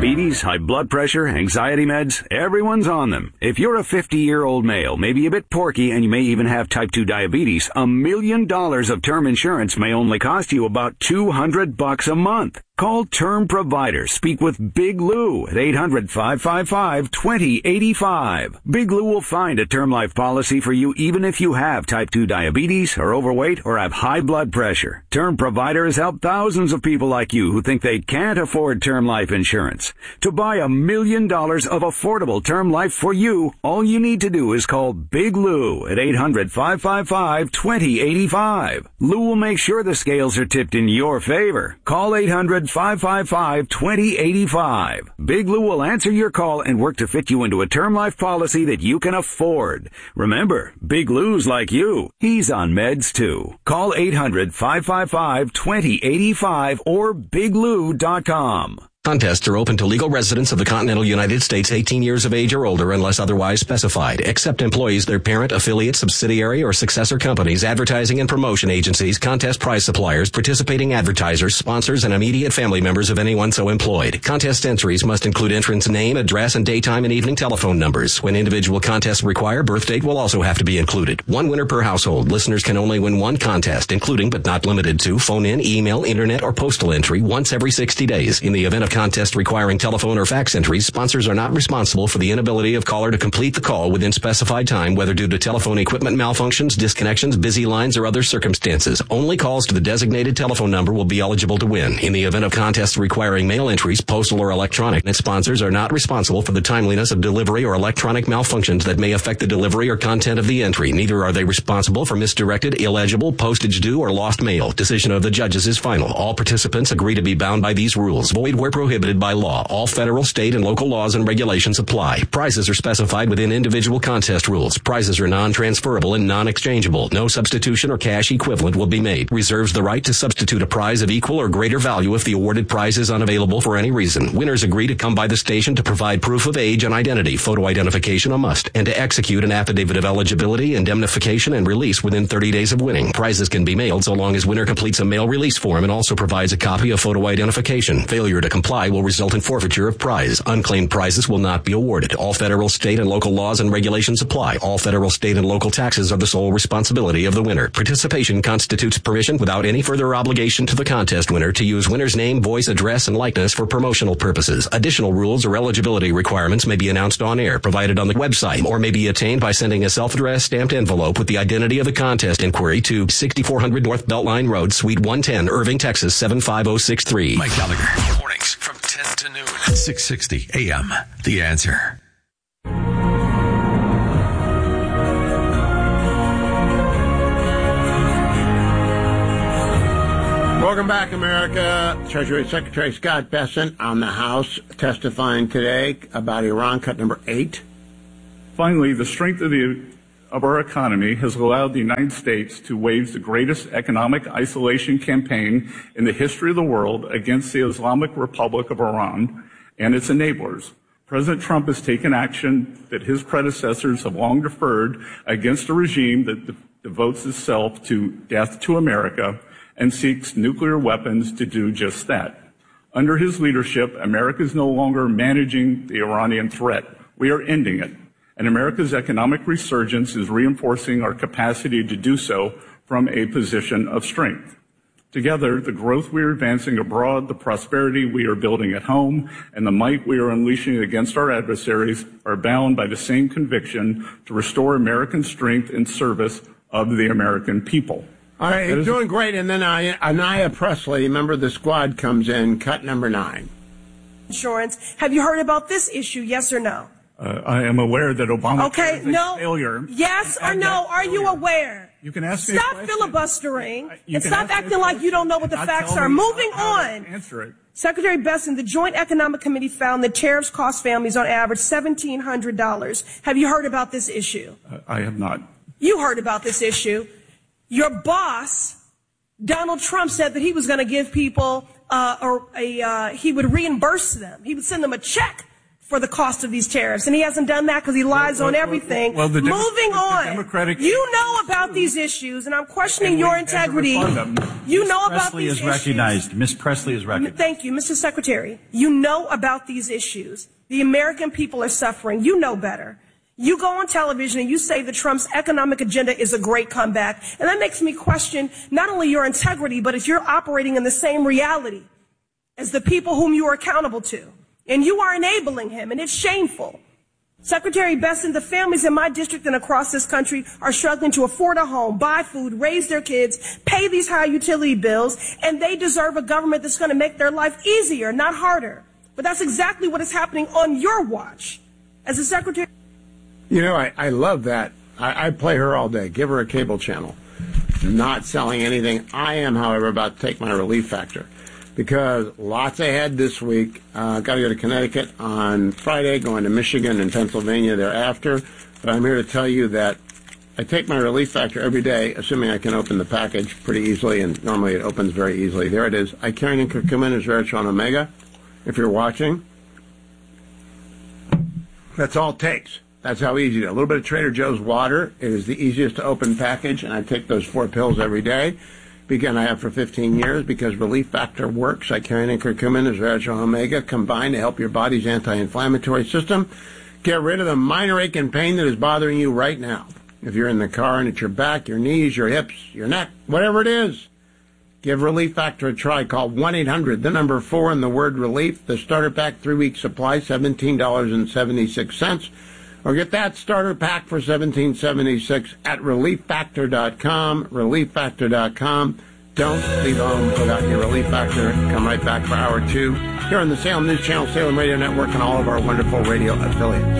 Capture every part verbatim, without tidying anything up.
Diabetes, high blood pressure, anxiety meds, everyone's on them. If you're a fifty-year-old male, maybe a bit porky, and you may even have type two diabetes, a million dollars of term insurance may only cost you about two hundred bucks a month. Call Term Provider. Speak with Big Lou at eight hundred, five five five, two zero eight five. Big Lou will find a term life policy for you even if you have type two diabetes, are overweight, or have high blood pressure. Term Provider has helped thousands of people like you who think they can't afford term life insurance. To buy a million dollars of affordable term life for you, all you need to do is call Big Lou at eight hundred, five five five, two zero eight five. Lou will make sure the scales are tipped in your favor. Call eight hundred, five five five, two zero eight five. Big Lou will answer your call and work to fit you into a term life policy that you can afford. Remember, Big Lou's like you. He's on meds too. Call eight hundred, five five five, two zero eight five or big lou dot com. Contests are open to legal residents of the continental United States eighteen years of age or older unless otherwise specified, except employees, their parent, affiliate, subsidiary, or successor companies, advertising and promotion agencies, contest prize suppliers, participating advertisers, sponsors, and immediate family members of anyone so employed. Contest entries must include entrant's name, address, and daytime and evening telephone numbers. When individual contests require, birth date will also have to be included. One winner per household. Listeners can only win one contest, including but not limited to phone-in, email, internet, or postal entry once every sixty days. In the event of contest requiring telephone or fax entries, sponsors are not responsible for the inability of caller to complete the call within specified time, whether due to telephone equipment malfunctions, disconnections, busy lines, or other circumstances. Only calls to the designated telephone number will be eligible to win. In the event of contests requiring mail entries, postal or electronic, sponsors are not responsible for the timeliness of delivery or electronic malfunctions that may affect the delivery or content of the entry. Neither are they responsible for misdirected, illegible, postage due, or lost mail. Decision of the judges is final. All participants agree to be bound by these rules. Void where prohibited by law. All federal, state, and local laws and regulations apply. Prizes are specified within individual contest rules. Prizes are non-transferable and non-exchangeable. No substitution or cash equivalent will be made. Reserves the right to substitute a prize of equal or greater value if the awarded prize is unavailable for any reason. Winners agree to come by the station to provide proof of age and identity, photo identification a must, and to execute an affidavit of eligibility, indemnification, and release within thirty days of winning. Prizes can be mailed so long as winner completes a mail release form and also provides a copy of photo identification. Failure to comply will result in forfeiture of prize. Unclaimed prizes will not be awarded. All federal, state, and local laws and regulations apply. All federal, state, and local taxes are the sole responsibility of the winner. Participation constitutes permission without any further obligation to the contest winner to use winner's name, voice, address, and likeness for promotional purposes. Additional rules or eligibility requirements may be announced on air, provided on the website, or may be attained by sending a self-addressed stamped envelope with the identity of the contest inquiry to sixty-four hundred North Beltline Road, Suite one ten, Irving, Texas, seven five zero six three. Mike Gallagher. Mornings from ten to noon. six sixty A M. The Answer. Welcome back, America. Treasury Secretary Scott Bessent on the House testifying today about Iran, cut number eight. Finally, the strength of the of our economy has allowed the United States to wage the greatest economic isolation campaign in the history of the world against the Islamic Republic of Iran and its enablers. President Trump has taken action that his predecessors have long deferred against a regime that de- devotes itself to death to America and seeks nuclear weapons to do just that. Under his leadership, America is no longer managing the Iranian threat. We are ending it. And America's economic resurgence is reinforcing our capacity to do so from a position of strength. Together, the growth we are advancing abroad, the prosperity we are building at home, and the might we are unleashing against our adversaries are bound by the same conviction to restore American strength in service of the American people. All right, he's doing great. And then Anaya Presley, remember the squad, comes in, cut number nine. Insurance. Have you heard about this issue, yes or no? Uh, I am aware that Obama okay, is a no. failure. Yes or no? Are you aware? You can ask me Stop a question. filibustering You and stop acting like you don't know what the facts are. Moving on. Answer it. Secretary Bessent, the Joint Economic Committee found that tariffs cost families on average seventeen hundred dollars. Have you heard about this issue? Uh, I have not. You heard about this issue. Your boss, Donald Trump, said that he was going to give people, uh, or a, uh, he would reimburse them. He would send them a check for the cost of these tariffs. And he hasn't done that because he lies well, on well, everything. Well, the Moving the on. Democratic you know about these issues, and I'm questioning and your integrity. You Miz know Presley about these is issues. recognized. Miz Presley is recognized. Thank you, Mister Secretary. You know about these issues. The American people are suffering. You know better. You go on television and you say that Trump's economic agenda is a great comeback. And that makes me question not only your integrity, but if you're operating in the same reality as the people whom you are accountable to. And you are enabling him, and it's shameful. Secretary Bessent, the families in my district and across this country are struggling to afford a home, buy food, raise their kids, pay these high utility bills, and they deserve a government that's going to make their life easier, not harder. But that's exactly what is happening on your watch. As a secretary... You know, I, I love that. I, I play her all day. Give her a cable channel. Not selling anything. I am, however, about to take my relief factor. Because lots ahead this week. Uh, got to go to Connecticut on Friday, going to Michigan and Pennsylvania thereafter. But I'm here to tell you that I take my relief factor every day, assuming I can open the package pretty easily, and normally it opens very easily. There it is. Icarian curcumin is resveratrol omega. If you're watching, that's all it takes. That's how easy it is. A little bit of Trader Joe's water. It is the easiest to open package, and I take those four pills every day. Begin I have for fifteen years because Relief Factor works. Icarian and curcumin is resveratrol omega combined to help your body's anti-inflammatory system get rid of the minor ache and pain that is bothering you right now. If you're in the car and it's your back, your knees, your hips, your neck, whatever it is, give Relief Factor a try. Call one eight hundred, the number four, and the word relief. The starter pack three-week supply, seventeen dollars and seventy-six cents. Or get that starter pack for seventeen dollars and seventy-six cents at relief factor dot com, relief factor dot com. Don't leave home without your Relief Factor. Come right back for hour two here on the Salem News Channel, Salem Radio Network, and all of our wonderful radio affiliates.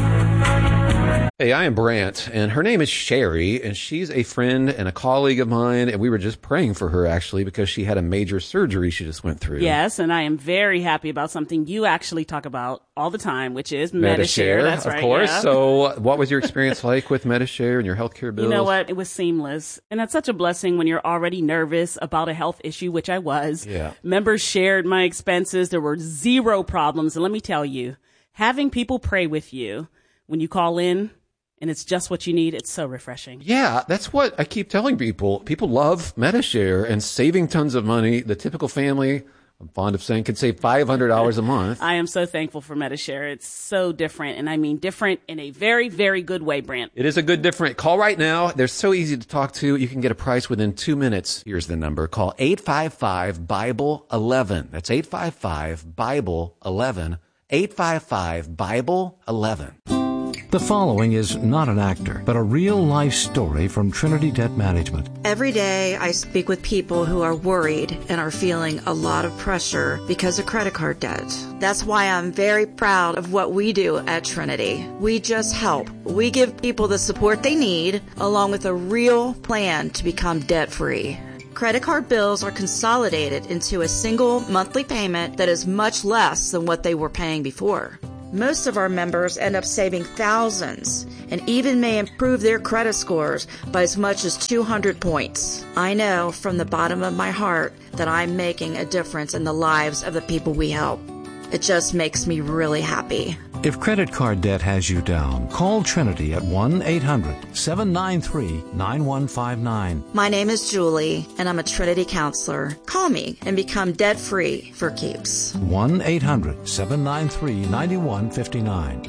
Hey, I am Brant, and her name is Sherry, and she's a friend and a colleague of mine, and we were just praying for her, actually, because she had a major surgery she just went through. Yes, and I am very happy about something you actually talk about all the time, which is Medi-Share. Medi-Share. That's of right, course. yeah. So what was your experience like with Medi-Share and your healthcare bills? You know what? It was seamless. And that's such a blessing when you're already nervous about a health issue, which I was. Yeah. Members shared my expenses. There were zero problems. And let me tell you, having people pray with you when you call in, and it's just what you need, it's so refreshing. Yeah, that's what I keep telling people. People love Medi-Share and saving tons of money. The typical family, I'm fond of saying, could save five hundred dollars a month. I am so thankful for Medi-Share. It's so different, and I mean different in a very, very good way, Brant. It is a good different. Call right now. They're so easy to talk to. You can get a price within two minutes. Here's the number. Call eight five five, Bible eleven. That's eight five five, Bible eleven. eight five five, Bible eleven. The following is not an actor, but a real-life story from Trinity Debt Management. Every day I speak with people who are worried and are feeling a lot of pressure because of credit card debt. That's why I'm very proud of what we do at Trinity. We just help. We give people the support they need, along with a real plan to become debt-free. Credit card bills are consolidated into a single monthly payment that is much less than what they were paying before. Most of our members end up saving thousands and even may improve their credit scores by as much as two hundred points. I know from the bottom of my heart that I'm making a difference in the lives of the people we help. It just makes me really happy. If credit card debt has you down, call Trinity at one eight hundred, seven nine three, nine one five nine. My name is Julie, and I'm a Trinity counselor. Call me and become debt-free for keeps. one eight hundred, seven nine three, nine one five nine.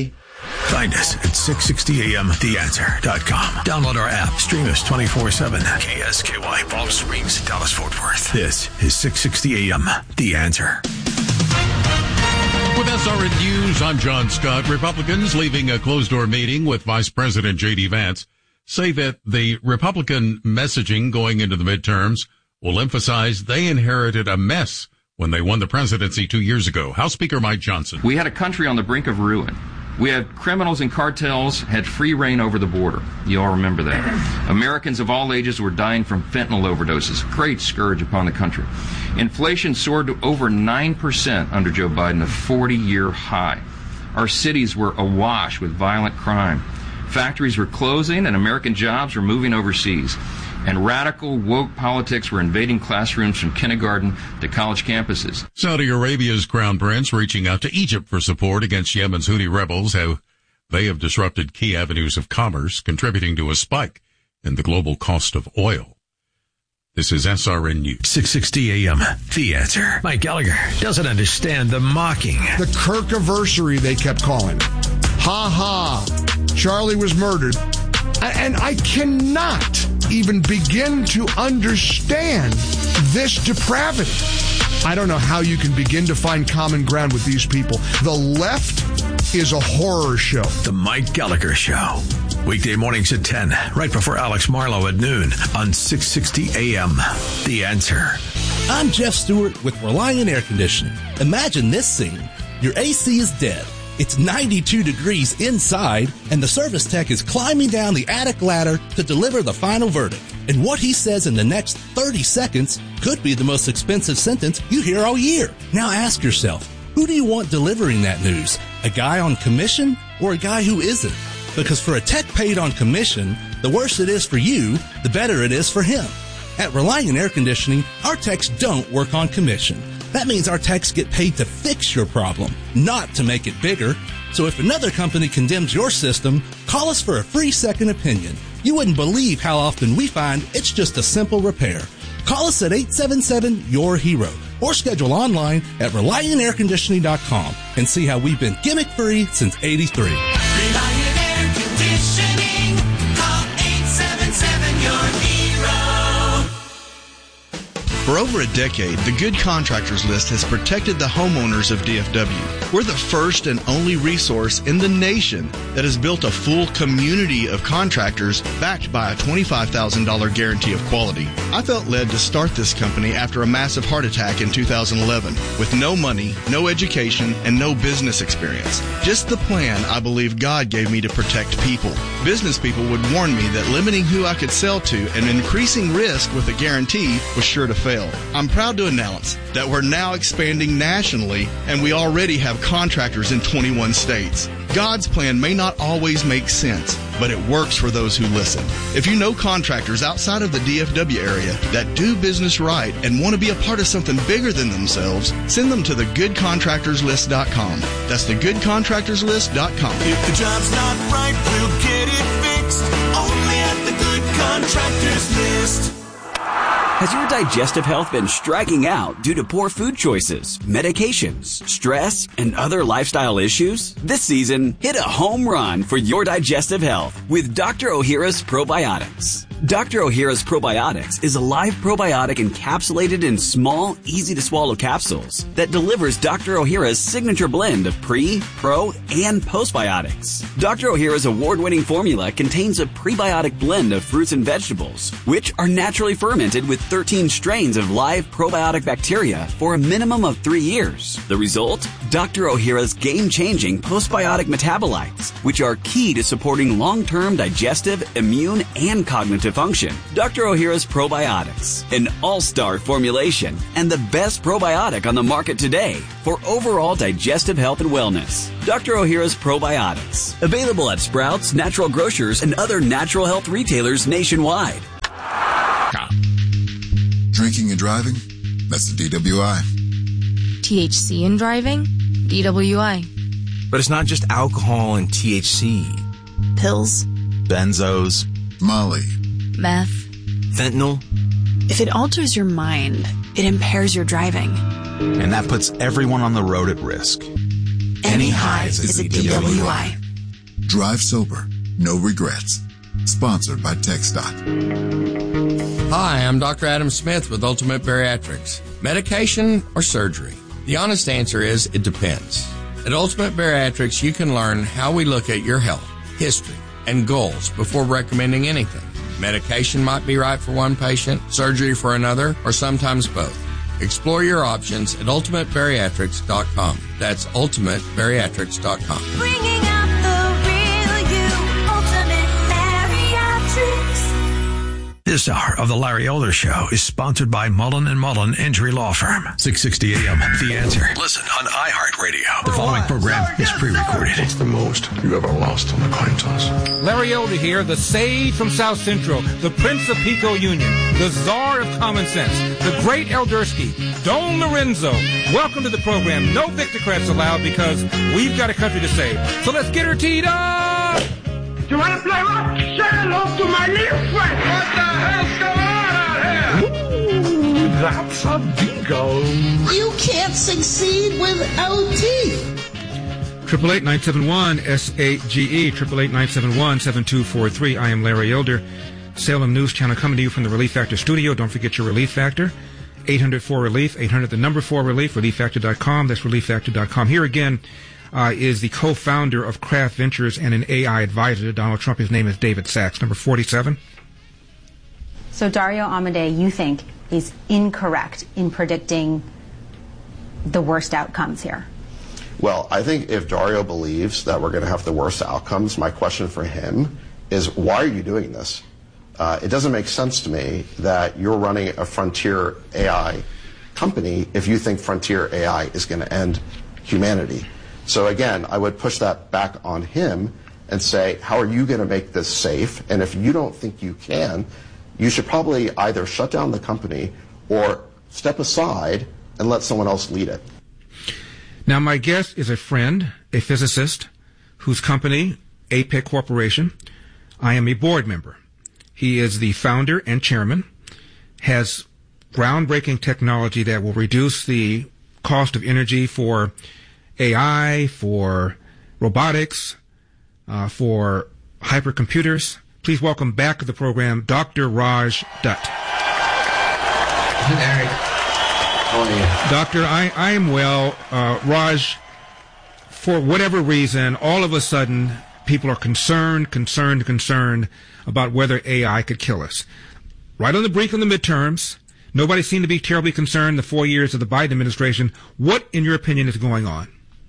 Find us at six sixty a m the answer dot com. Download our app. Stream us twenty-four seven. K S K Y, Palm Springs, Dallas, Fort Worth. This is six sixty a m The Answer. With S R N News, I'm John Scott. Republicans leaving a closed-door meeting with Vice President J D Vance say that the Republican messaging going into the midterms will emphasize they inherited a mess when they won the presidency two years ago. House Speaker Mike Johnson. We had a country on the brink of ruin. We had criminals and cartels had free reign over the border. You all remember that. Americans of all ages were dying from fentanyl overdoses, a great scourge upon the country. Inflation soared to over nine percent under Joe Biden, a forty-year high. Our cities were awash with violent crime. Factories were closing and American jobs were moving overseas. and radical woke politics were invading classrooms from kindergarten to college campuses. Saudi Arabia's crown prince reaching out to Egypt for support against Yemen's Houthi rebels, how they have disrupted key avenues of commerce, contributing to a spike in the global cost of oil. This is S R N News. six sixty A M, The Answer. Mike Gallagher doesn't understand the mocking. The Kirkiversary, they kept calling it. Ha ha. Charlie was murdered. And I cannot even begin to understand this depravity. I don't know how you can begin to find common ground with these people. The left is a horror show. The Mike Gallagher Show. Weekday mornings at ten, right before Alex Marlowe at noon on six sixty A M. The Answer. I'm Jeff Stewart with Reliant Air Conditioning. Imagine this scene. Your A C is dead. It's ninety-two degrees inside, and the service tech is climbing down the attic ladder to deliver the final verdict. And what he says in the next thirty seconds could be the most expensive sentence you hear all year. Now ask yourself, who do you want delivering that news? A guy on commission or a guy who isn't? Because for a tech paid on commission, the worse it is for you, the better it is for him. At Reliant Air Conditioning, our techs don't work on commission. That means our techs get paid to fix your problem, not to make it bigger. So if another company condemns your system, call us for a free second opinion. You wouldn't believe how often we find it's just a simple repair. Call us at eight seven seven, Y O U R Hero or schedule online at reliant air conditioning dot com and see how we've been gimmick-free since eighty-three. Reliant Air Conditioning. Call eight seven seven, Y O U R Hero. For over a decade, the Good Contractors List has protected the homeowners of D F W. We're the first and only resource in the nation that has built a full community of contractors backed by a twenty-five thousand dollars guarantee of quality. I felt led to start this company after a massive heart attack in two thousand eleven with no money, no education, and no business experience. Just the plan I believe God gave me to protect people. Business people would warn me that limiting who I could sell to and increasing risk with a guarantee was sure to fail. I'm proud to announce that we're now expanding nationally, and we already have contractors in twenty-one states. God's plan may not always make sense, but it works for those who listen. If you know contractors outside of the D F W area that do business right and want to be a part of something bigger than themselves, send them to the good contractors list dot com. That's the good contractors list dot com. If the job's not right, we'll get it fixed. Only at the Good Contractors List. Has your digestive health been striking out due to poor food choices, medications, stress, and other lifestyle issues? This season, hit a home run for your digestive health with Doctor Ohhira's Probiotics. Doctor Ohhira's Probiotics is a live probiotic encapsulated in small, easy-to-swallow capsules that delivers Doctor Ohhira's signature blend of pre, pro, and postbiotics. Doctor Ohhira's award-winning formula contains a prebiotic blend of fruits and vegetables, which are naturally fermented with thirteen strains of live probiotic bacteria for a minimum of three years. The result? Doctor Ohhira's game-changing postbiotic metabolites, which are key to supporting long-term digestive, immune, and cognitive function. Doctor Ohhira's Probiotics, an all-star formulation and the best probiotic on the market today for overall digestive health and wellness. Doctor Ohhira's Probiotics, available at Sprouts, Natural Grocers, and other natural health retailers nationwide. Drinking and driving? That's the D W I. T H C in driving? D W I. But it's not just alcohol and T H C. Pills. Benzos. Molly. Meth. Fentanyl. If it alters your mind, it impairs your driving. And that puts everyone on the road at risk. Any highs is a D W I. Drive sober. No regrets. Sponsored by TxDOT. Hi, I'm Doctor Adam Smith with Ultimate Bariatrics. Medication or surgery? The honest answer is it depends. At Ultimate Bariatrics, you can learn how we look at your health, history, and goals before recommending anything. Medication might be right for one patient, surgery for another, or sometimes both. Explore your options at ultimate bariatrics dot com. That's ultimate bariatrics dot com. Bringing out the real you, Ultimate Bariatrics. This hour of the Larry Elder Show is sponsored by Mullen and Mullen Injury Law Firm. six sixty A M, The Answer. Listen on iHeartRadio. The following program is pre-recorded. What's the most you ever lost on a coin toss? Larry Elder here, the sage from South Central, the Prince of Pico Union, the czar of common sense, the great Eldersky, Don Lorenzo. Welcome to the program. No Victocrats allowed because we've got a country to save. So let's get her teed up! You want to play rock? Say hello to my little friend. What the hell's going on out here? Ooh, that's a bingo. You can't succeed without teeth. Triple eight nine seven one S A G E. Triple eight nine seven one seven two four three. I am Larry Elder, Salem News Channel, coming to you from the Relief Factor studio. Don't forget your Relief Factor. eight hundred four relief. eight hundred the number four relief. relief factor dot com. That's relief factor dot com. Here again. Uh, is the co-founder of Kraft Ventures and an A I advisor to Donald Trump. His name is David Sachs, number forty-seven. So Dario Amodei, you think, is incorrect in predicting the worst outcomes here? Well, I think if Dario believes that we're going to have the worst outcomes, my question for him is, why are you doing this? Uh, it doesn't make sense to me that you're running a frontier A I company if you think frontier A I is going to end humanity. So again, I would push that back on him and say, how are you going to make this safe? And if you don't think you can, you should probably either shut down the company or step aside and let someone else lead it. Now, my guest is a friend, a physicist, whose company, A P E C Corporation, I am a board member. He is the founder and chairman, has groundbreaking technology that will reduce the cost of energy for A I, for robotics, uh, for hypercomputers. Please welcome back to the program Doctor Raj Dutt. Hey, Larry. How are you? Doctor, I, I am well. Uh, Raj, for whatever reason, all of a sudden, people are concerned, concerned, concerned about whether A I could kill us. Right on the brink of the midterms, nobody seemed to be terribly concerned the four years of the Biden administration. What, in your opinion, is going on?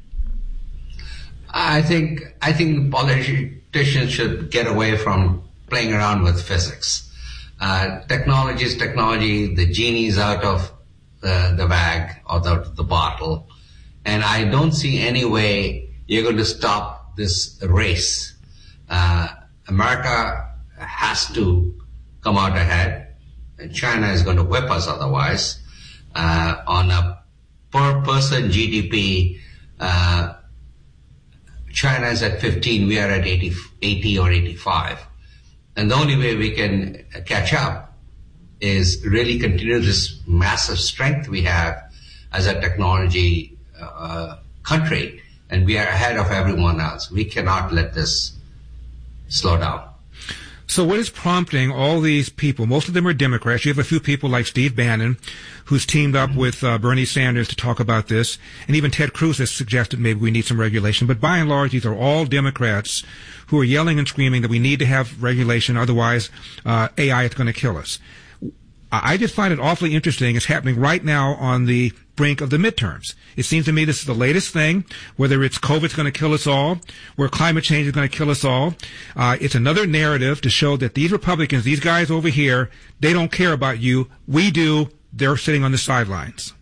I think I think politicians should get away from playing around with physics. Uh, technology is technology. The genie's out of uh, the bag or out of the bottle, and I don't see any way you're going to stop this race. Uh, America has to come out ahead, and China is going to whip us otherwise. Uh, on a per person G D P. Uh, China is at fifteen, we are at eighty, eighty or eighty-five. And the only way we can catch up is really continue this massive strength we have as a technology uh, country. And we are ahead of everyone else. We cannot let this slow down. So what is prompting all these people? Most of them are Democrats. You have a few people like Steve Bannon, who's teamed up with uh, Bernie Sanders to talk about this. And even Ted Cruz has suggested maybe we need some regulation. But by and large, these are all Democrats who are yelling and screaming that we need to have regulation. Otherwise, uh, A I is going to kill us. I just find it awfully interesting. It's happening right now on the brink of the midterms. It seems to me this is the latest thing, whether it's COVID's going to kill us all, where climate change is going to kill us all. Uh, it's another narrative to show that these Republicans, these guys over here, they don't care about you. We do. They're sitting on the sidelines.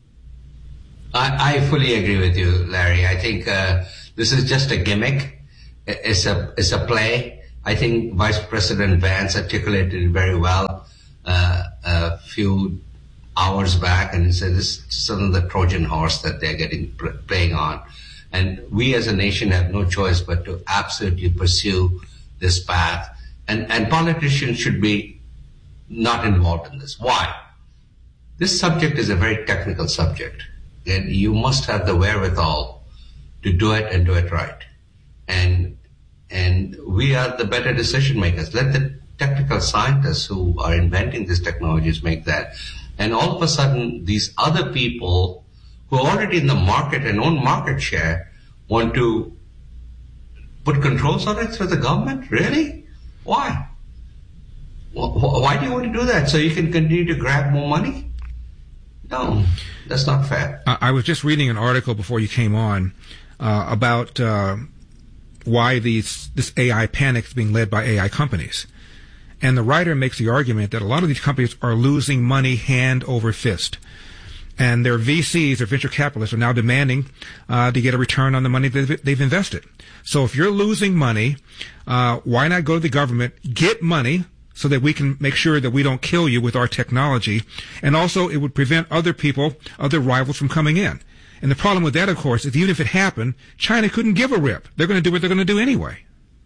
I, I fully agree with you, Larry. I think uh, this is just a gimmick. It's a, it's a play. I think Vice President Vance articulated it very well uh, a few hours back, and he said this is sort of the Trojan horse that they're getting playing on. And we as a nation have no choice but to absolutely pursue this path. And, and politicians should be not involved in this. Why? This subject is a very technical subject, and you must have the wherewithal to do it and do it right. And and we are the better decision makers. Let the technical scientists who are inventing these technologies make that. And all of a sudden, these other people who are already in the market and own market share want to put controls on it through the government? Really? Why? Why do you want to do that? So you can continue to grab more money? No, that's not fair. I was just reading an article before you came on uh, about uh, why these, this A I panic is being led by A I companies. And the writer makes the argument that a lot of these companies are losing money hand over fist. And their V Cs, their venture capitalists, are now demanding uh, to get a return on the money that they've invested. So if you're losing money, uh, why not go to the government, get money, so that we can make sure that we don't kill you with our technology. And also, it would prevent other people, other rivals from coming in. And the problem with that, of course, is even if it happened, China couldn't give a rip. They're going to do what they're going to do anyway.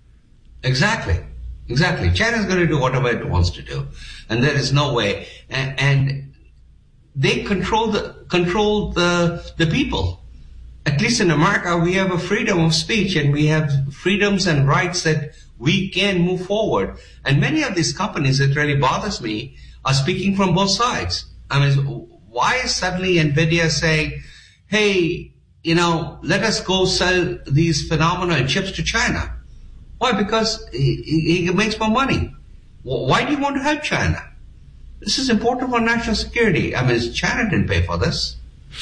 Exactly. Exactly. China's going to do whatever it wants to do. And there is no way. And, and they control the, control the, the people. At least in America, we have a freedom of speech and we have freedoms and rights that we can move forward. And many of these companies, it really bothers me, are speaking from both sides. I mean, why is suddenly NVIDIA saying, hey, you know, let us go sell these phenomenal chips to China? Why? Because he, he makes more money. Why do you want to help China? This is important for national security. I mean, China didn't pay for this.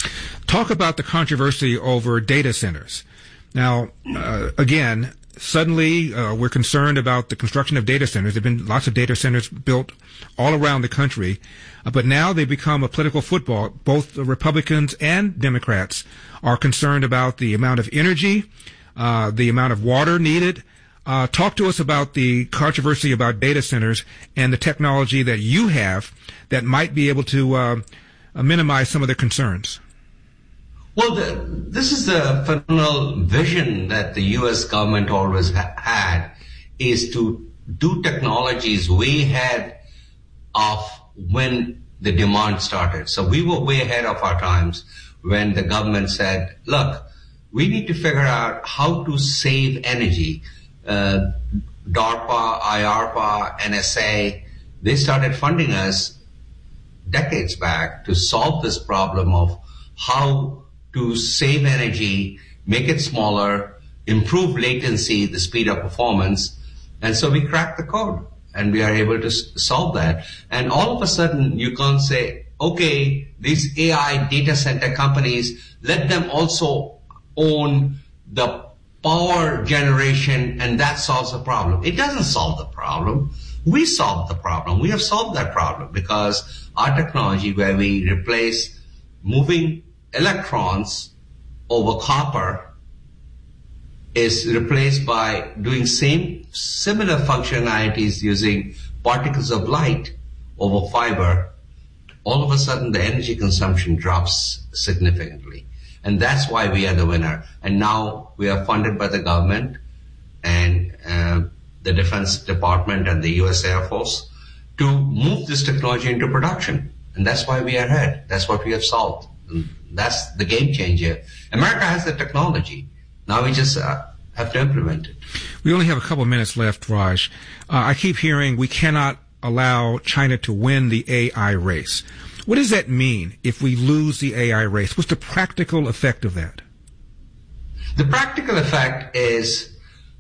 Talk about the controversy over data centers. Now, uh, again, suddenly uh, we're concerned about the construction of data centers. There have been lots of data centers built all around the country, uh, but now they become a political football. Both the Republicans and Democrats are concerned about the amount of energy, uh, the amount of water needed. Uh, talk to us about the controversy about data centers and the technology that you have that might be able to uh, minimize some of their concerns. Well, the, this is the phenomenal vision that the U S government always ha- had, is to do technologies way ahead of when the demand started. So we were way ahead of our times when the government said, look, we need to figure out how to save energy. Uh, DARPA, I A R P A, N S A, they started funding us decades back to solve this problem of how to save energy, make it smaller, improve latency, the speed of performance. And so we cracked the code and we are able to s- solve that. And all of a sudden you can't say, okay, these A I data center companies, let them also own the power generation and that solves the problem. It doesn't solve the problem. We solved the problem. We have solved that problem because our technology, where we replace moving electrons over copper, is replaced by doing same similar functionalities using particles of light over fiber. All of a sudden the energy consumption drops significantly. And that's why we are the winner. And now we are funded by the government and uh, the Defense Department and the U S Air Force to move this technology into production. And that's why we are ahead. That's what we have solved. And that's the game changer. America has the technology. Now we just uh, have to implement it. We only have a couple of minutes left, Raj. Uh, I keep hearing we cannot allow China to win the A I race. What does that mean if we lose the A I race? What's the practical effect of that? The practical effect is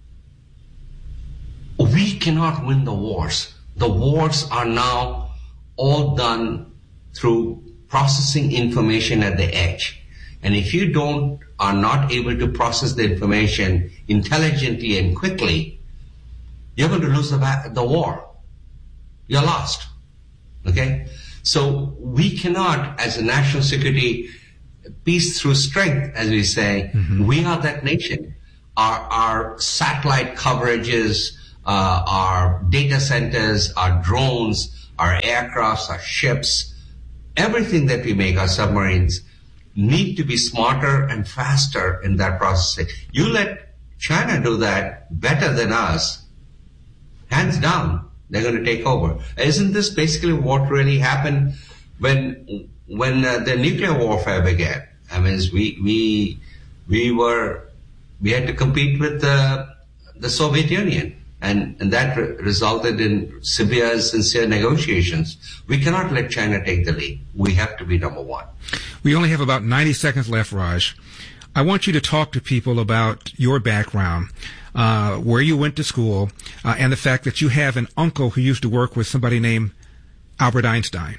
we cannot win the wars. The wars are now all done through processing information at the edge. And if you don't, are not able to process the information intelligently and quickly, you're going to lose the, the war. You're lost. Okay? So we cannot, as a national security, peace through strength, as we say, mm-hmm. we are that nation. Our, our satellite coverages, uh, our data centers, our drones, our aircrafts, our ships, everything that we make, our submarines, need to be smarter and faster in that processing. You let China do that better than us, hands down, they're going to take over. Isn't this basically what really happened when when uh, the nuclear warfare began? I mean, we we we were we had to compete with the the Soviet Union, and and that re- resulted in severe, sincere negotiations. We cannot let China take the lead. We have to be number one. We only have about ninety seconds left, Raj. I want you to talk to people about your background, uh, where you went to school, uh, and the fact that you have an uncle who used to work with somebody named Albert Einstein.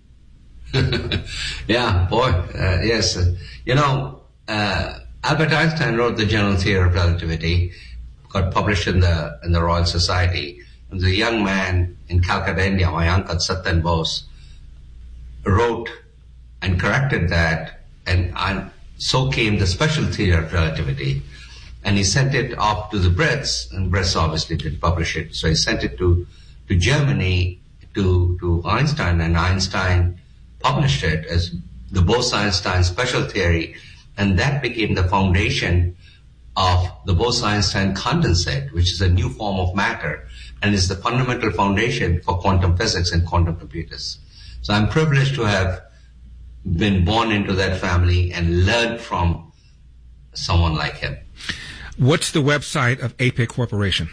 Yeah, boy, uh, yes. Uh, you know, uh, Albert Einstein wrote the General Theory of Relativity, got published in the in the Royal Society, There was a young man in Calcutta, India, my uncle Satan Bose, wrote and corrected that, and I, so came the special theory of relativity. And he sent it off to the Brits, and Brits obviously didn't publish it. So he sent it to, to Germany, to, to Einstein, and Einstein published it as the Bose-Einstein special theory, and that became the foundation of the Bose-Einstein condensate, which is a new form of matter, and is the fundamental foundation for quantum physics and quantum computers. So I'm privileged to have been born into that family and learned from someone like him. What's the website of A P I C Corporation?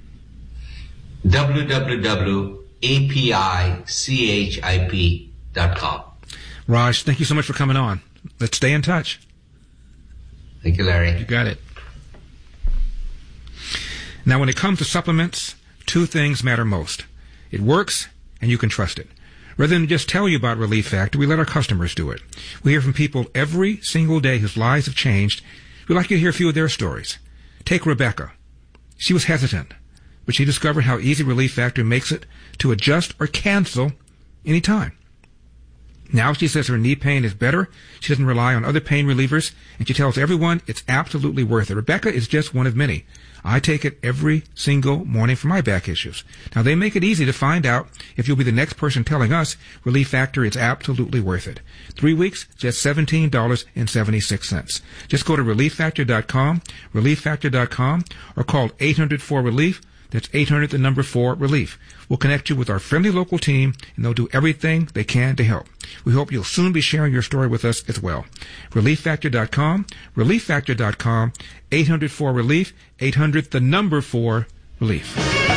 w w w dot a p i c h i p dot com. Raj, thank you so much for coming on. Let's stay in touch. Thank you, Larry. You got it. Now, when it comes to supplements, two things matter most. It works, and you can trust it. Rather than just tell you about Relief Factor, we let our customers do it. We hear from people every single day whose lives have changed. We'd like you to hear a few of their stories. Take Rebecca. She was hesitant, but she discovered how easy Relief Factor makes it to adjust or cancel any time. Now she says her knee pain is better. She doesn't rely on other pain relievers, and she tells everyone it's absolutely worth it. Rebecca is just one of many. I take it every single morning for my back issues. Now, they make it easy to find out if you'll be the next person telling us Relief Factor is absolutely worth it. Three weeks, just seventeen dollars and seventy-six cents. Just go to relief factor dot com, relief factor dot com, or call eight hundred four relief. That's eight hundred, the number four, relief. We'll connect you with our friendly local team, and they'll do everything they can to help. We hope you'll soon be sharing your story with us as well. relief factor dot com, relief factor dot com, eight hundred four relief, eight hundred, the number four, relief.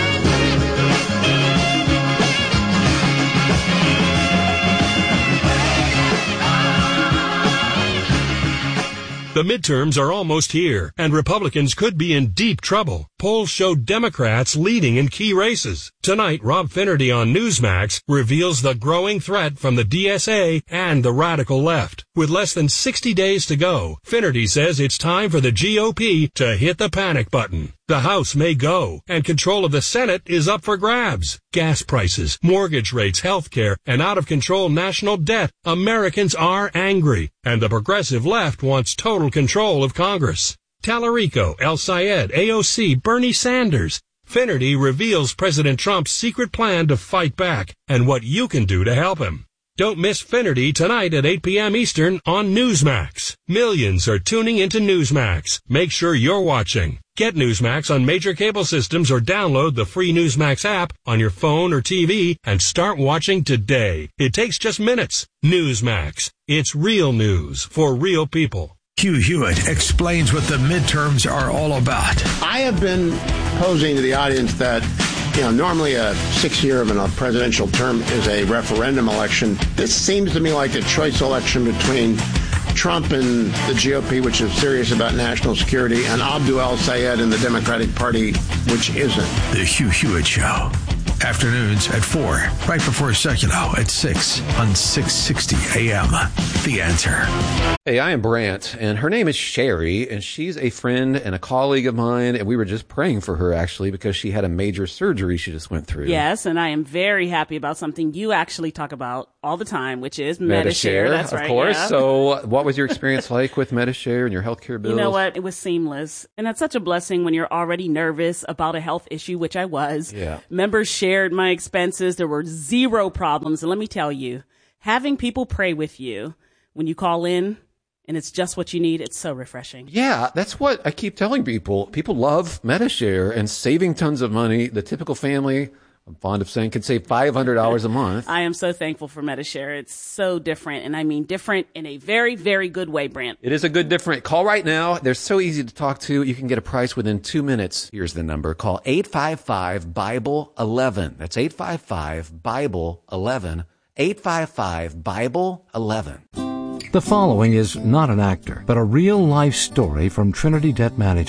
The midterms are almost here, and Republicans could be in deep trouble. Polls show Democrats leading in key races. Tonight, Rob Finnerty on Newsmax reveals the growing threat from the D S A and the radical left. With less than sixty days to go, Finnerty says it's time for the G O P to hit the panic button. The House may go, and control of the Senate is up for grabs. Gas prices, mortgage rates, health care, and out-of-control national debt. Americans are angry, and the progressive left wants total control of Congress. Tallarico, El Sayed, A O C, Bernie Sanders. Finnerty reveals President Trump's secret plan to fight back and what you can do to help him. Don't miss Finnerty tonight at eight p.m. Eastern on Newsmax. Millions are tuning into Newsmax. Make sure you're watching. Get Newsmax on major cable systems or download the free Newsmax app on your phone or T V and start watching today. It takes just minutes. Newsmax. It's real news for real people. Hugh Hewitt explains what the midterms are all about. I have been posing to the audience that, you know, normally a six-year of a presidential term is a referendum election. This seems to me like a choice election between Trump and the G O P, which is serious about national security, and Abdul El-Sayed and the Democratic Party, which isn't. The Hugh Hewitt Show. Afternoons at four, right before Seculo at six on six sixty A M. The Answer. Hey, I am Brant, and her name is Sherry, and she's a friend and a colleague of mine, and we were just praying for her, actually, because she had a major surgery she just went through. Yes, and I am very happy about something you actually talk about all the time, which is Medi-Share. That's of right, course. yeah. So what was your experience like with Medi-Share and your healthcare bills? You know what? It was seamless. And that's such a blessing when you're already nervous about a health issue, which I was. Yeah. Members shared my expenses. There were zero problems. And let me tell you, having people pray with you when you call in and it's just what you need, it's so refreshing. Yeah, that's what I keep telling people. People love Medi-Share and saving tons of money. The typical family, I'm fond of saying, can save five hundred dollars a month. I am so thankful for Medi-Share. It's so different, and I mean different in a very, very good way, Brant. It is a good different. Call right now. They're so easy to talk to. You can get a price within two minutes. Here's the number. Call eight five five, Bible eleven. That's eight five five, Bible eleven. eight five five, Bible eleven. The following is not an actor, but a real-life story from Trinity Debt Management.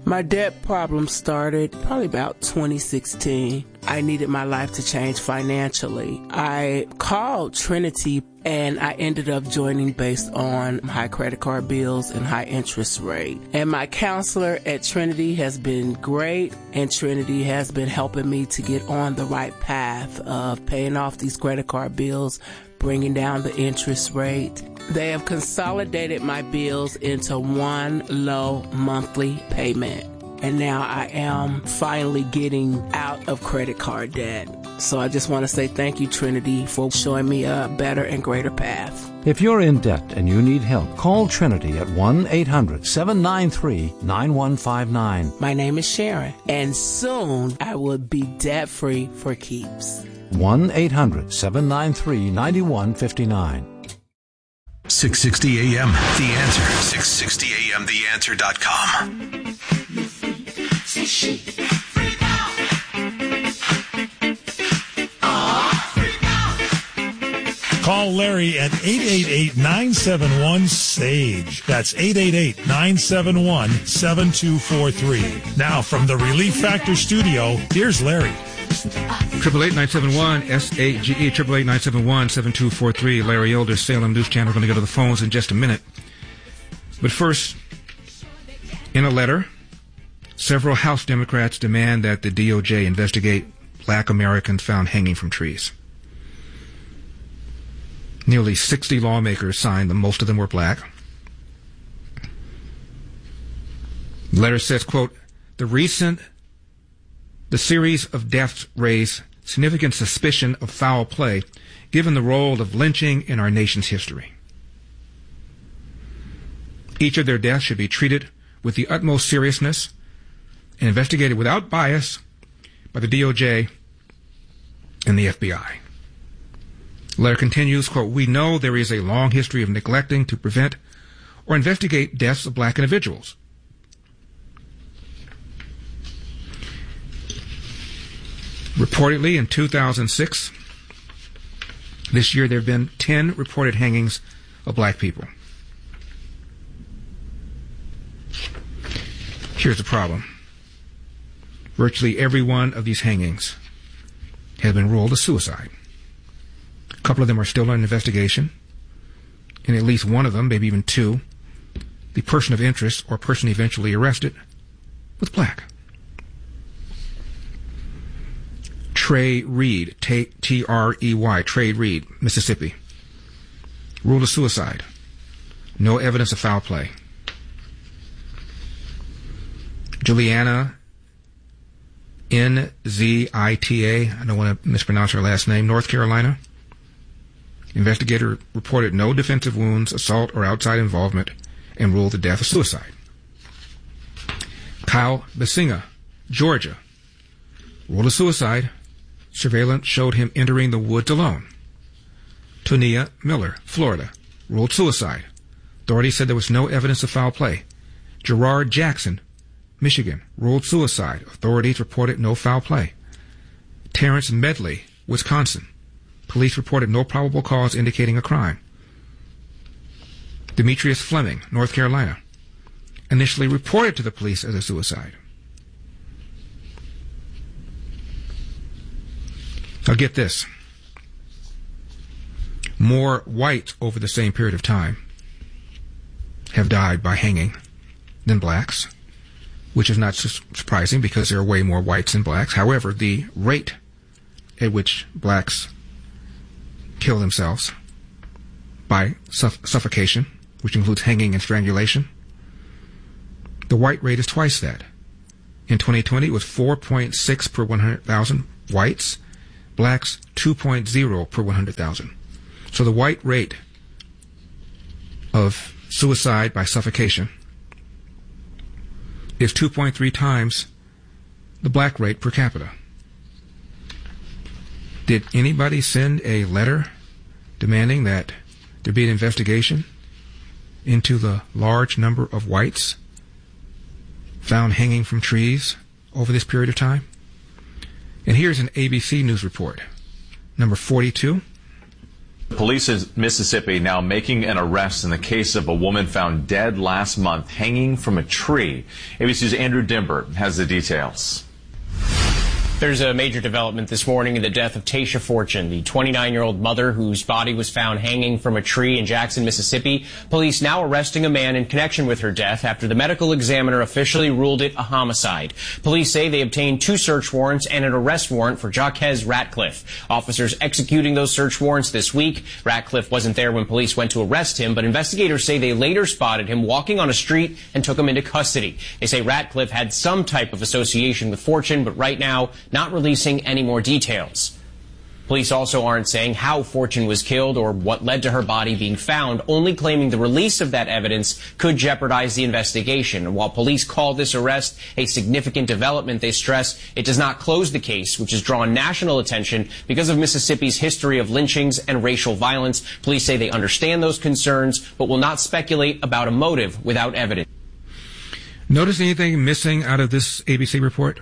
My debt problem started probably about twenty sixteen. I needed my life to change financially. I called Trinity and I ended up joining based on high credit card bills and high interest rate. And my counselor at Trinity has been great, and Trinity has been helping me to get on the right path of paying off these credit card bills, bringing down the interest rate. They have consolidated my bills into one low monthly payment. And now I am finally getting out of credit card debt. So I just want to say thank you, Trinity, for showing me a better and greater path. If you're in debt and you need help, call Trinity at one eight hundred seven nine three nine one five nine. My name is Sharon, and soon I will be debt-free for keeps. one eight hundred seven nine three nine one five nine. six sixty A M, The Answer. six sixty A M the answer dot com. Call Larry at eight eight eight nine seven one S A G E. That's eight eight eight nine seven one seven two four three. Now from the Relief Factor studio, here's Larry. Triple eight nine seven one S A G E, triple eight nine seven one seven two four three. Larry Elder, Salem News Channel. We're going to go to the phones in just a minute. But first, in a letter, several House Democrats demand that the D O J investigate black Americans found hanging from trees. Nearly sixty lawmakers signed them. Most of them were black. The letter says, quote, the recent, the series of deaths raise significant suspicion of foul play, given the role of lynching in our nation's history. Each of their deaths should be treated with the utmost seriousness and investigated without bias by the D O J and the F B I. The letter continues, quote, we know there is a long history of neglecting to prevent or investigate deaths of black individuals. Reportedly, in two thousand six, this year there have been ten reported hangings of black people. Here's the problem. Virtually every one of these hangings has been ruled a suicide. A couple of them are still under investigation, and at least one of them, maybe even two, the person of interest or person eventually arrested was black. Trey Reed, T R E Y, Trey Reed, Mississippi, ruled a suicide. No evidence of foul play. Juliana N Z I T A, I don't want to mispronounce her last name, North Carolina. Investigator reported no defensive wounds, assault, or outside involvement, and ruled the death a suicide. Kyle Basinga, Georgia, ruled a suicide. Surveillance showed him entering the woods alone. Tonia Miller, Florida, ruled suicide. Authorities said there was no evidence of foul play. Gerard Jackson, Michigan, ruled suicide. Authorities reported no foul play. Terrence Medley, Wisconsin, police reported no probable cause indicating a crime. Demetrius Fleming, North Carolina, initially reported to the police as a suicide. Now get this. More whites over the same period of time have died by hanging than blacks, which is not su- surprising because there are way more whites than blacks. However, the rate at which blacks kill themselves by suff- suffocation, which includes hanging and strangulation, the white rate is twice that. In twenty twenty, it was four point six per one hundred thousand whites. Blacks, two point zero per one hundred thousand. So the white rate of suicide by suffocation is two point three times the black rate per capita. Did anybody send a letter demanding that there be an investigation into the large number of whites found hanging from trees over this period of time? And here's an A B C News report, number forty-two. Police in Mississippi now making an arrest in the case of a woman found dead last month hanging from a tree. A B C's Andrew Dimber has the details. There's a major development this morning in the death of Tasha Fortune, the twenty-nine-year-old mother whose body was found hanging from a tree in Jackson, Mississippi. Police now arresting a man in connection with her death after the medical examiner officially ruled it a homicide. Police say they obtained two search warrants and an arrest warrant for Jaquez Ratcliffe. Officers executing those search warrants this week. Ratcliffe wasn't there when police went to arrest him, but investigators say they later spotted him walking on a street and took him into custody. They say Ratcliffe had some type of association with Fortune, but right now not releasing any more details. Police also aren't saying how Fortune was killed or what led to her body being found, only claiming the release of that evidence could jeopardize the investigation. And while police call this arrest a significant development, they stress it does not close the case, which has drawn national attention because of Mississippi's history of lynchings and racial violence. Police say they understand those concerns, but will not speculate about a motive without evidence. Notice anything missing out of this A B C report?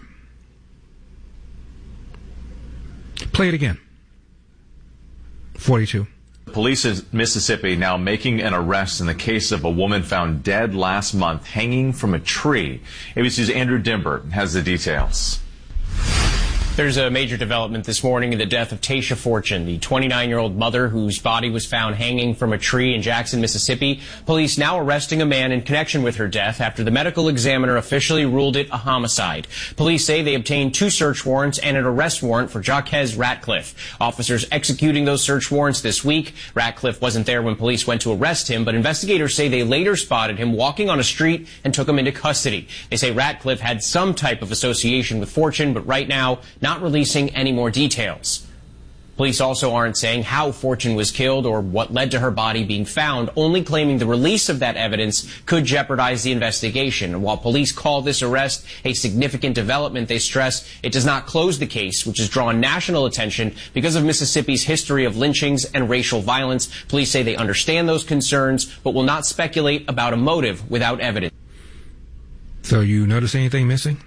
Play it again. forty-two. Police in Mississippi now making an arrest in the case of a woman found dead last month hanging from a tree. A B C's Andrew Dimber has the details. There's a major development this morning in the death of Tasha Fortune, the twenty-nine-year-old mother whose body was found hanging from a tree in Jackson, Mississippi. Police now arresting a man in connection with her death after the medical examiner officially ruled it a homicide. Police say they obtained two search warrants and an arrest warrant for Jaquez Ratcliffe. Officers executing those search warrants this week. Ratcliffe wasn't there when police went to arrest him, but investigators say they later spotted him walking on a street and took him into custody. They say Ratcliffe had some type of association with Fortune, but right now not releasing any more details. Police also aren't saying how Fortune was killed or what led to her body being found, only claiming the release of that evidence could jeopardize the investigation. And while police call this arrest a significant development, they stress it does not close the case, which has drawn national attention because of Mississippi's history of lynchings and racial violence. Police say they understand those concerns, but will not speculate about a motive without evidence. So you notice anything missing?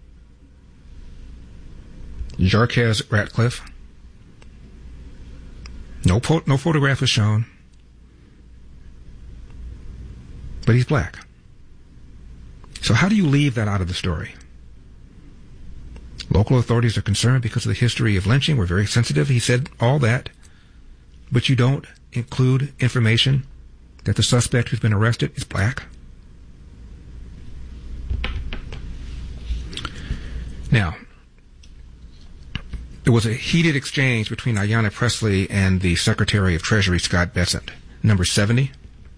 Jaquez Ratcliffe. No, po- no photograph was shown. But he's black. So how do you leave that out of the story? Local authorities are concerned because of the history of lynching. We're very sensitive. He said all that. But you don't include information that the suspect who's been arrested is black. Now, there was a heated exchange between Ayanna Pressley and the Secretary of Treasury, Scott Bessent. Number seventy.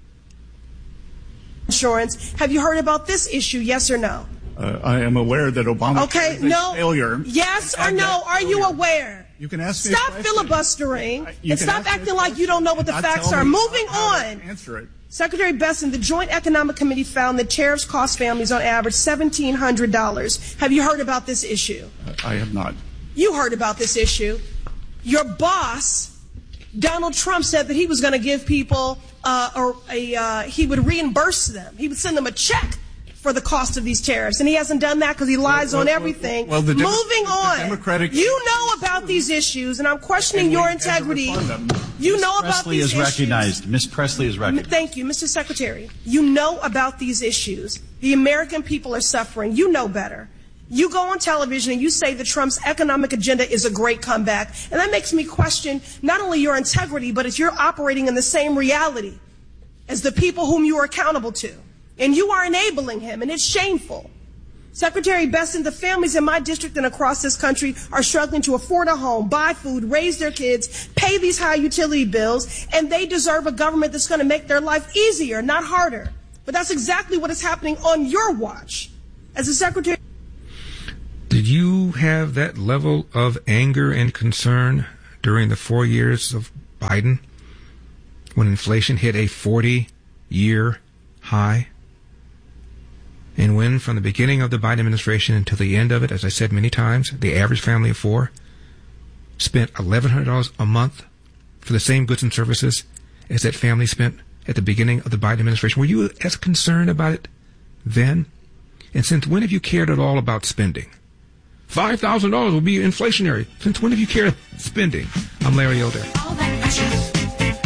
Insurance. Have you heard about this issue, yes or no? Uh, I am aware that Obama okay, is a no. failure. Yes or no? Are you aware? You can ask me Stop a question. filibustering You and can stop ask me acting like you don't know what the Not facts tell are. me Moving how to on. Answer it. Secretary Bessent, the Joint Economic Committee found that tariffs cost families on average seventeen hundred dollars. Have you heard about this issue? Uh, I have not. You heard about this issue. Your boss, Donald Trump, said that he was going to give people, uh, or a, uh, he would reimburse them. He would send them a check for the cost of these tariffs. And he hasn't done that because he lies well, well, on everything. Well, the Demo- Moving on. The Democratic you know about these issues, and I'm questioning and your integrity. You Miz know Presley about these is issues. recognized. Miss Presley is recognized. Thank you, Mister Secretary. You know about these issues. The American people are suffering. You know better. You go on television and you say that Trump's economic agenda is a great comeback. And that makes me question not only your integrity, but if you're operating in the same reality as the people whom you are accountable to. And you are enabling him, and it's shameful. Secretary Bessent, the families in my district and across this country are struggling to afford a home, buy food, raise their kids, pay these high utility bills, and they deserve a government that's going to make their life easier, not harder. But that's exactly what is happening on your watch. As a secretary... Did you have that level of anger and concern during the four years of Biden when inflation hit a forty-year high? And when, from the beginning of the Biden administration until the end of it, as I said many times, the average family of four spent eleven hundred dollars a month for the same goods and services as that family spent at the beginning of the Biden administration? Were you as concerned about it then? And since when have you cared at all about spending? five thousand dollars will be inflationary. Since when have you cared about spending? I'm Larry Elder. All that pressure.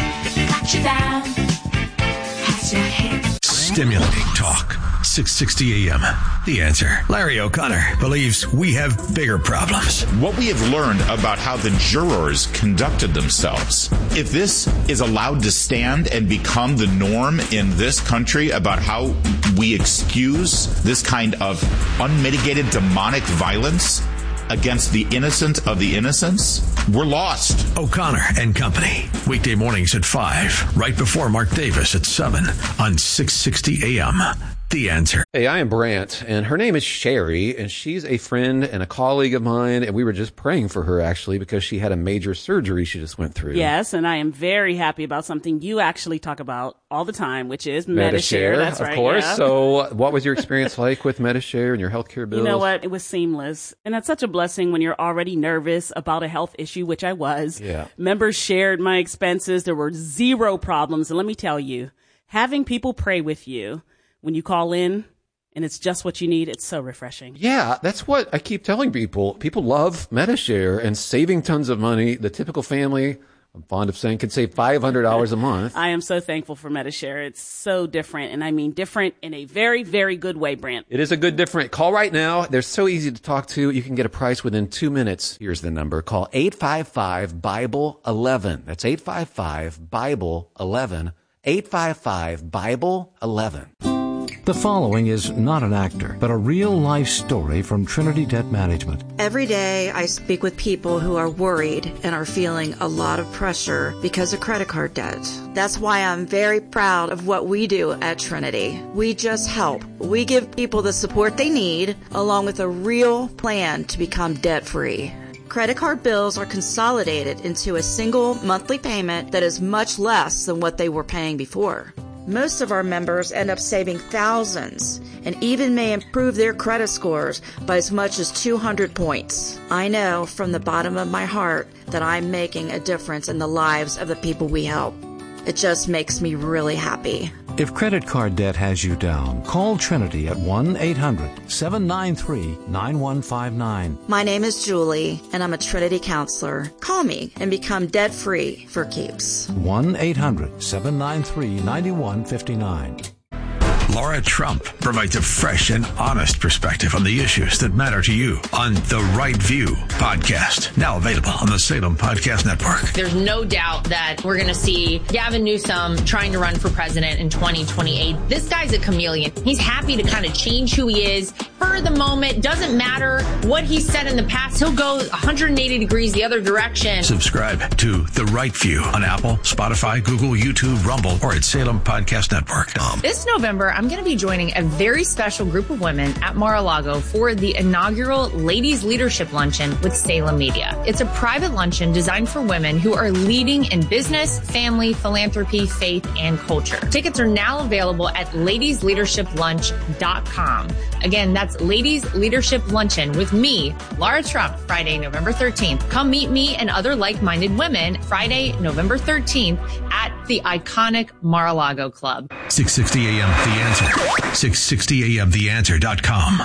let you down. Has your head. Stimulating talk. six sixty A M. The Answer. Larry O'Connor believes we have bigger problems. What we have learned about how the jurors conducted themselves, if this is allowed to stand and become the norm in this country about how we excuse this kind of unmitigated demonic violence against the innocent of the innocents, we're lost. O'Connor and Company. Weekday mornings at five, right before Mark Davis at seven on six sixty A M. The Answer. Hey, I am Brant, and her name is Sherry, and she's a friend and a colleague of mine, and we were just praying for her, actually, because she had a major surgery she just went through. Yes, and I am very happy about something you actually talk about all the time, which is Metashare. Metashare. That's of right, course. yeah. So what was your experience like with Metashare and your healthcare bills? You know what? It was seamless. And that's such a blessing when you're already nervous about a health issue, which I was. Yeah. Members shared my expenses. There were zero problems. And let me tell you, having people pray with you when you call in, and it's just what you need, it's so refreshing. Yeah, that's what I keep telling people. People love Metashare and saving tons of money. The typical family, I'm fond of saying, can save five hundred dollars a month. I am so thankful for Metashare. It's so different, and I mean different in a very, very good way, Brant. It is a good different. Call right now. They're so easy to talk to. You can get a price within two minutes. Here's the number. Call eight five five, Bible eleven. That's eight five five, Bible eleven. eight five five, Bible eleven. The following is not an actor, but a real-life story from Trinity Debt Management. Every day I speak with people who are worried and are feeling a lot of pressure because of credit card debt. That's why I'm very proud of what we do at Trinity. We just help. We give people the support they need, along with a real plan to become debt-free. Credit card bills are consolidated into a single monthly payment that is much less than what they were paying before. Most of our members end up saving thousands and even may improve their credit scores by as much as two hundred points. I know from the bottom of my heart that I'm making a difference in the lives of the people we help. It just makes me really happy. If credit card debt has you down, call Trinity at one eight hundred, seven nine three, nine one five nine. My name is Julie, and I'm a Trinity counselor. Call me and become debt-free for keeps. one eight hundred, seven nine three, nine one five nine. Laura Trump provides a fresh and honest perspective on the issues that matter to you on The Right View podcast. Now available on the Salem Podcast Network. There's no doubt that we're going to see Gavin Newsom trying to run for president in twenty twenty-eight. This guy's a chameleon. He's happy to kind of change who he is for the moment. Doesn't matter what he said in the past. He'll go one hundred eighty degrees the other direction. Subscribe to The Right View on Apple, Spotify, Google, YouTube, Rumble, or at salem podcast network dot com. This November, I'm going to be joining a very special group of women at Mar-a-Lago for the inaugural Ladies Leadership Luncheon with Salem Media. It's a private luncheon designed for women who are leading in business, family, philanthropy, faith, and culture. Tickets are now available at ladies leadership lunch dot com. Again, that's Ladies Leadership Luncheon with me, Laura Trump, Friday, November thirteenth. Come meet me and other like-minded women Friday, November thirteenth at the iconic Mar-a-Lago Club. six sixty A M The Answer. six sixty A M the answer dot com.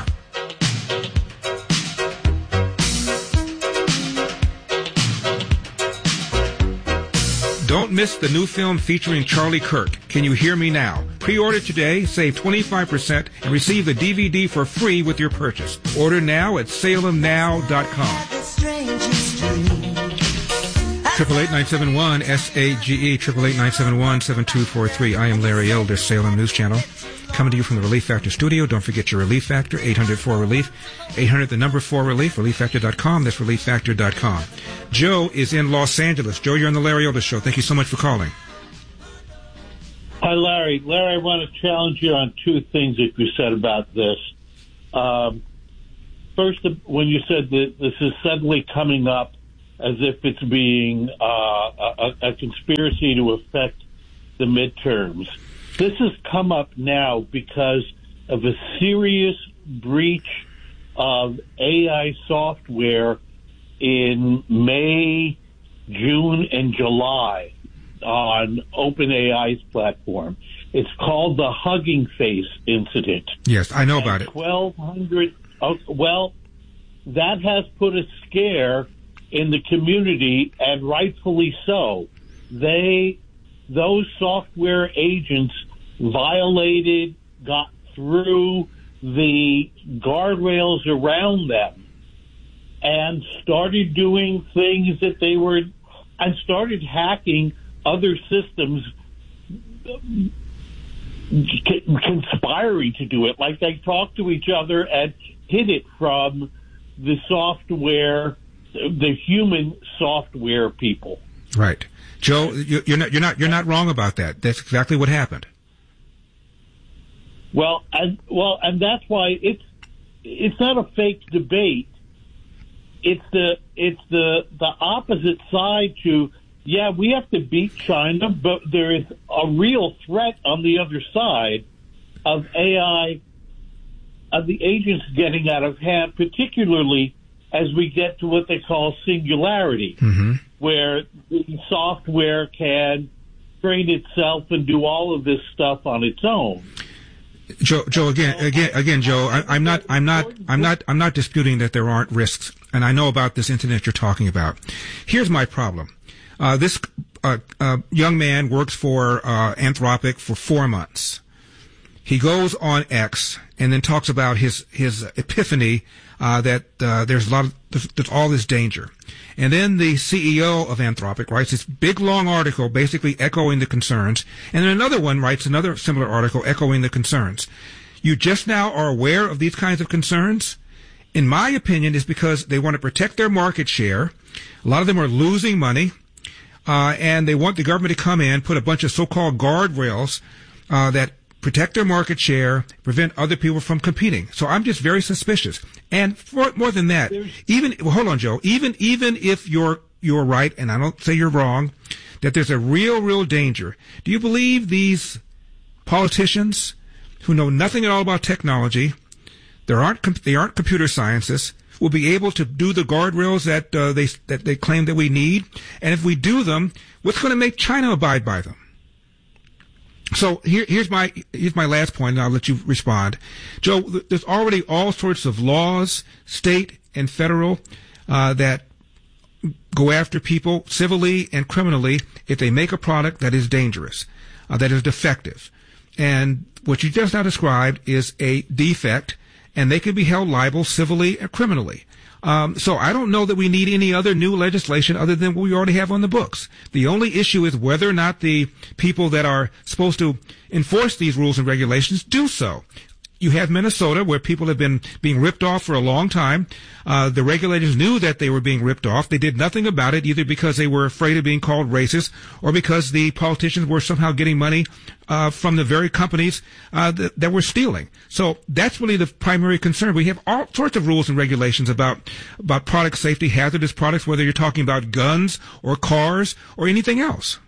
Don't miss the new film featuring Charlie Kirk, Can You Hear Me Now? Pre-order today, save twenty-five percent, and receive the D V D for free with your purchase. Order now at salem now dot com. Triple eight nine seven one S A G E triple eight nine seven one seven two four three. I am Larry Elder, Salem News Channel, coming to you from the Relief Factor studio. Don't forget your Relief Factor, eight hundred four relief, eight hundred the number four relief, relief factor dot com. That's relief factor dot com. Joe is in Los Angeles. Joe, you're on the Larry Elder Show. Thank you so much for calling. Hi, Larry. Larry, I want to challenge you on two things that you said about this. Um, first, when you said that this is suddenly coming up as if it's being uh, a, a conspiracy to affect the midterms. This has come up now because of a serious breach of A I software in May, June, and July on OpenAI's platform. It's called the Hugging Face incident. Yes, I know about it. twelve hundred, oh, well, that has put a scare in the community, and rightfully so. They those software agents violated, got through the guardrails around them, and started doing things that they were, and started hacking other systems, conspiring to do it. Like they talked to each other and hid it from the software, the human software people. Right, Joe. You're not. You're not. You're not wrong about that. That's exactly what happened. Well, and well, and that's why it's it's not a fake debate. It's the it's the the opposite side to, yeah, we have to beat China, but there is a real threat on the other side of A I, of the agents getting out of hand, particularly as we get to what they call singularity, mm-hmm. where the software can train itself and do all of this stuff on its own. Joe, Joe, again, again, again, Joe, I, I'm not, I'm not, I'm not, I'm not disputing that there aren't risks, and I know about this incident you're talking about. Here's my problem. Uh, this uh, uh, young man works for uh, Anthropic for four months. He goes on X and then talks about his his epiphany uh, that uh, there's a lot of there's, there's all this danger, and then the C E O of Anthropic writes this big long article basically echoing the concerns, and then another one writes another similar article echoing the concerns. You just now are aware of these kinds of concerns? In my opinion, is because they want to protect their market share. A lot of them are losing money, uh, and they want the government to come in, put a bunch of so-called guardrails uh, that protect their market share, prevent other people from competing. So I'm just very suspicious. And for, more than that, even well, hold on, Joe. Even even if you're you're right, and I don't say you're wrong, that there's a real real danger. Do you believe these politicians who know nothing at all about technology, there aren't they aren't computer scientists, will be able to do the guardrails that uh, they that they claim that we need? And if we do them, what's going to make China abide by them? So here, here's my here's my last point, and I'll let you respond, Joe. There's already all sorts of laws, state and federal, uh, that go after people civilly and criminally if they make a product that is dangerous, uh, that is defective, and what you just now described is a defect, and they can be held liable civilly and criminally. Um, so I don't know that we need any other new legislation other than what we already have on the books. The only issue is whether or not the people that are supposed to enforce these rules and regulations do so. You have Minnesota, where people have been being ripped off for a long time. Uh, the regulators knew that they were being ripped off. They did nothing about it, either because they were afraid of being called racist or because the politicians were somehow getting money uh, from the very companies uh, that, that were stealing. So that's really the primary concern. We have all sorts of rules and regulations about about product safety, hazardous products, whether you're talking about guns or cars or anything else.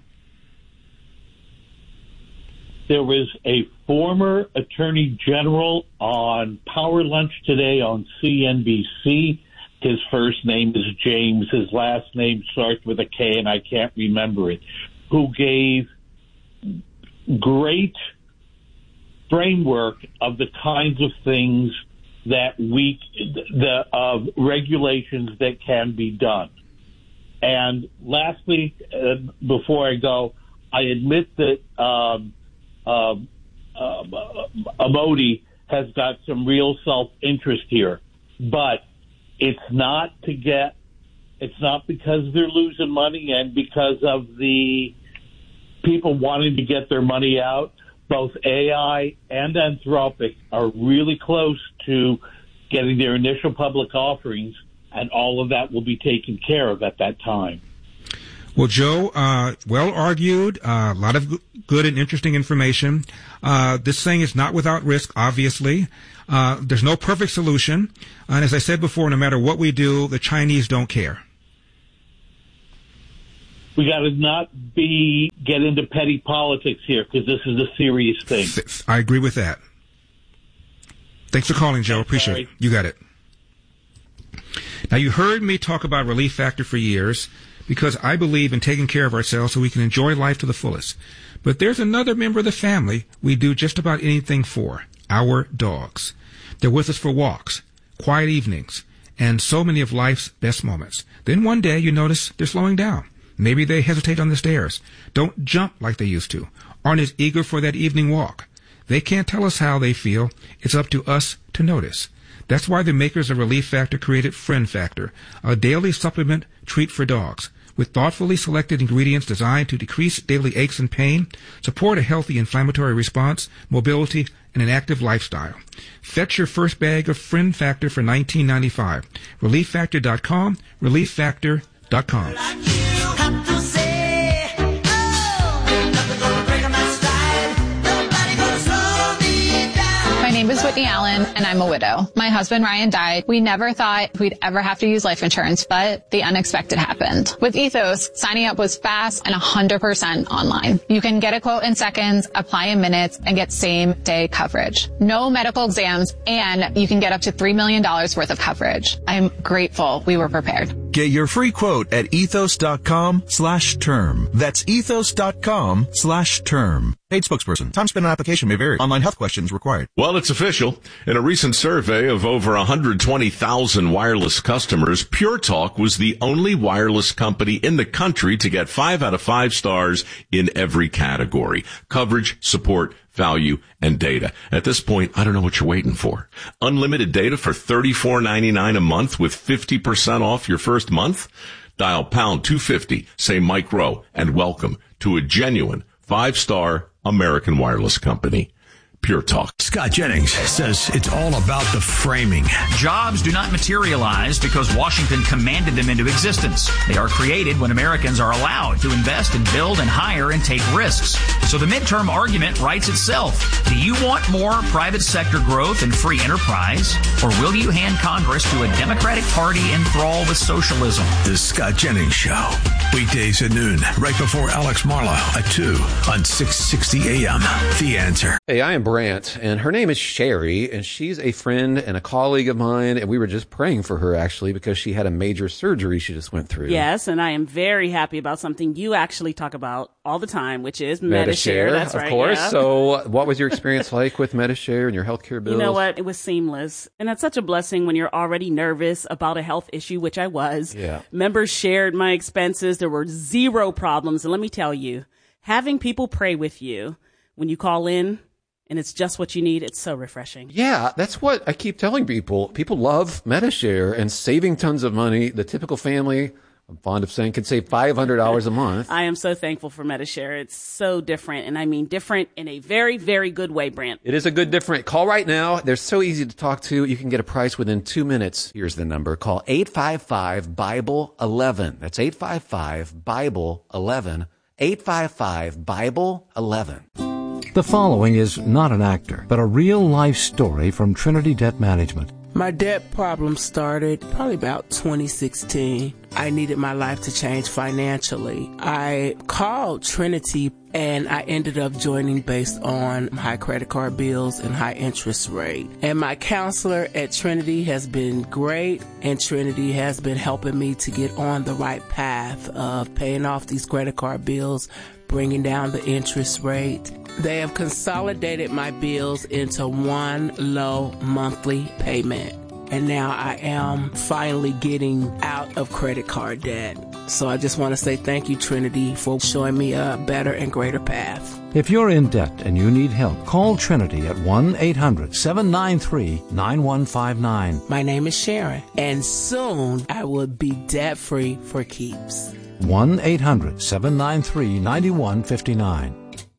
There was a former attorney general on Power Lunch today on C N B C. His first name is James. His last name starts with a K, and I can't remember it, who gave great framework of the kinds of things that we, the of regulations that can be done. And lastly, uh, before I go, I admit that um, Uh, uh, Amodi has got some real self-interest here, but it's not to get, it's not because they're losing money and because of the people wanting to get their money out. Both A I and Anthropic are really close to getting their initial public offerings, and all of that will be taken care of at that time. Well, Joe, uh, well argued, uh, a lot of good and interesting information. Uh, this thing is not without risk, obviously. Uh, there's no perfect solution. And as I said before, no matter what we do, the Chinese don't care. We got to not be, get into petty politics here, because this is a serious thing. I agree with that. Thanks for calling, Joe. Appreciate it. You got it. Now, you heard me talk about Relief Factor for years, because I believe in taking care of ourselves so we can enjoy life to the fullest. But there's another member of the family we do just about anything for, our dogs. They're with us for walks, quiet evenings, and so many of life's best moments. Then one day you notice they're slowing down. Maybe they hesitate on the stairs, don't jump like they used to, aren't as eager for that evening walk. They can't tell us how they feel. It's up to us to notice. That's why the makers of Relief Factor created Friend Factor, a daily supplement treat for dogs, with thoughtfully selected ingredients designed to decrease daily aches and pain, support a healthy inflammatory response, mobility, and an active lifestyle. Fetch your first bag of Friend Factor for nineteen ninety-five dollars. relief factor dot com, relief factor dot com. My name is Whitney Allen, and I'm a widow. My husband, Ryan, died. We never thought we'd ever have to use life insurance, but the unexpected happened. With Ethos, signing up was fast and one hundred percent online. You can get a quote in seconds, apply in minutes, and get same-day coverage. No medical exams, and you can get up to three million dollars worth of coverage. I'm grateful we were prepared. Get your free quote at ethos.com slash term. That's ethos.com slash term. Paid spokesperson. Time spent on application may vary. Online health questions required. Well, it's official. In a recent survey of over one hundred twenty thousand wireless customers, Pure Talk was the only wireless company in the country to get five out of five stars in every category. Coverage, support, value, and data. At this point, I don't know what you're waiting for. Unlimited data for thirty-four ninety-nine a month with fifty percent off your first month? Dial pound two fifty, say Mike Rowe, and welcome to a genuine five-star American wireless company. Pure Talk. Scott Jennings says it's all about the framing. Jobs do not materialize because Washington commanded them into existence. They are created when Americans are allowed to invest and build and hire and take risks. So the midterm argument writes itself. Do you want more private sector growth and free enterprise? Or will you hand Congress to a Democratic Party enthralled with socialism? The Scott Jennings Show. Weekdays at noon, right before Alex Marlowe at two on six sixty A M. The Answer. Hey, I am Brant, and her name is Sherry, and she's a friend and a colleague of mine, and we were just praying for her, actually, because she had a major surgery she just went through. Yes, and I am very happy about something you actually talk about all the time, which is Metashare. Metashare. That's of right. course. Yeah. So what was your experience like with Metashare and your healthcare bills? You know what? It was seamless. And that's such a blessing when you're already nervous about a health issue, which I was. Yeah. Members shared my expenses. There were zero problems. And let me tell you, having people pray with you when you call in, and it's just what you need, it's so refreshing. Yeah, that's what I keep telling people. People love Metashare and saving tons of money. The typical family, I'm fond of saying, can save five hundred dollars a month. I am so thankful for Metashare. It's so different, and I mean different in a very, very good way, Brant. It is a good different. Call right now. They're so easy to talk to. You can get a price within two minutes. Here's the number. Call eight five five, Bible eleven. That's eight five five, Bible eleven. eight five five, Bible eleven. The following is not an actor, but a real-life story from Trinity Debt Management. My debt problem started probably about twenty sixteen. I needed my life to change financially. I called Trinity and I ended up joining based on high credit card bills and high interest rate. And my counselor at Trinity has been great, and Trinity has been helping me to get on the right path of paying off these credit card bills, bringing down the interest rate. They have consolidated my bills into one low monthly payment. And now I am finally getting out of credit card debt. So I just want to say thank you, Trinity, for showing me a better and greater path. If you're in debt and you need help, call Trinity at one eight hundred, seven nine three, nine one five nine. My name is Sharon, and soon I will be debt-free for keeps. one eight hundred, seven nine three, nine one five nine.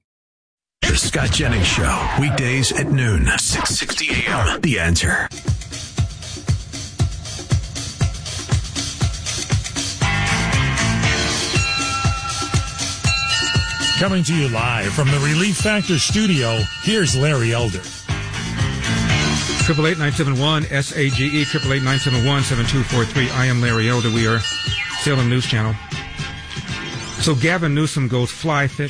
The Scott Jennings Show. Weekdays at noon, six sixty A M. The Answer. Coming to you live from the Relief Factor studio, here's Larry Elder. Triple eight nine seven one S A G E triple eight nine seven one seven two four three. I am Larry Elder. We are Salem News Channel. So Gavin Newsom goes fly fishing.